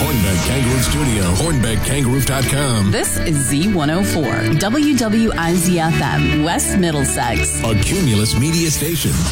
Hornbeck Kangaroo Studio, HornbeckKangaroo.com. This is Z104, WWIZ-FM, West Middlesex. A Cumulus Media Station.